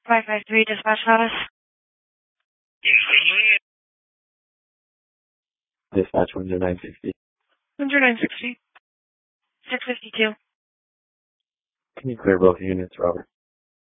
553 dispatch status. Dispatch 10960. 10960. 652. Can you clear both units, Robert?